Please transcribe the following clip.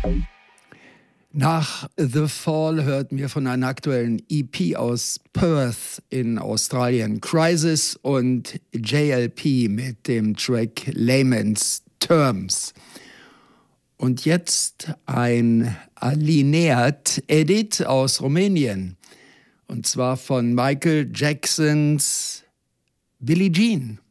Nach The Fall hörten wir von einer aktuellen EP aus Perth in Australien, Crisis und JLP mit dem Track Layman's Terms. Und jetzt ein Alineat-Edit aus Rumänien, und zwar von Michael Jacksons Billie Jean.